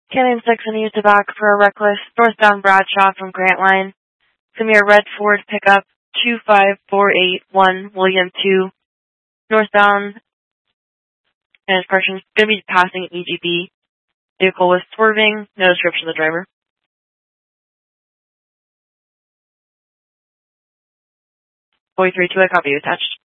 Canyon 6 and used to back for a reckless northbound Bradshaw from Grant Line. It's going to be a red Ford pickup 25481 William 2 northbound, and it's going to be passing EGB. Vehicle was swerving, no description of the driver. 432, I copy you attached.